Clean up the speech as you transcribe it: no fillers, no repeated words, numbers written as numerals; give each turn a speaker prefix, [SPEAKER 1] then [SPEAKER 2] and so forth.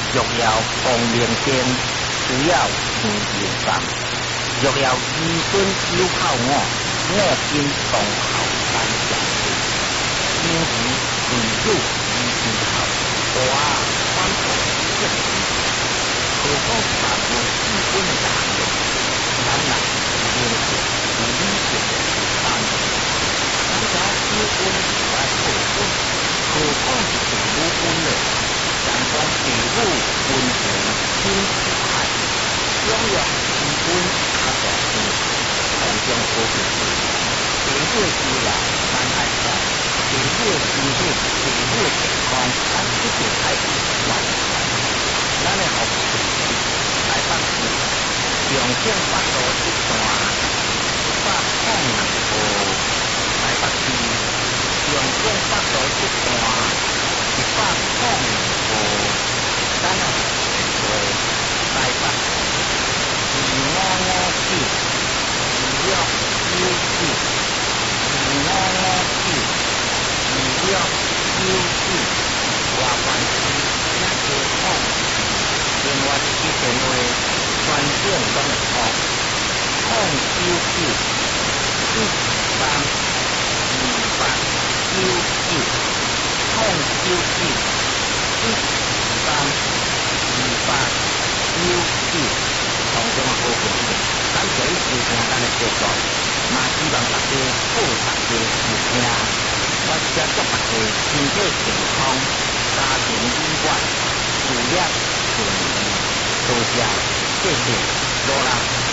[SPEAKER 1] 若要光明灯，需要天油站。若要医生有靠我经当后山上去。因为为主医治后，我反复接受。何况凡我基本的大人，当然应是理性的负担。大家结婚来后婚，何况是父母婚了？但讲父母婚前亲子爱，想要离婚较大事，同样可以是父母需要咱爱讲，父母心血、父母健康，咱一定爱去关怀。咱的服务来北市，重庆北路一段102号来北市，重庆北路一段102号，咱的电话来北255925925592699，外环区那个号。另外一支电话，全省拢会通，093-283-138-299，同样好朋友，咱可以收听咱的节目，嘛希望大家好大家收听，我祝大家身体健康，家庭美满，事业顺利，多谢，谢谢，罗拉。